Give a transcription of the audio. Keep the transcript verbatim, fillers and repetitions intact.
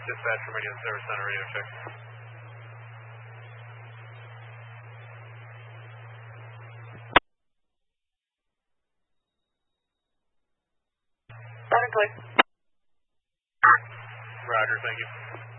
Dispatch from Radio Service Center, radio check. Loud and clear. Roger, thank you.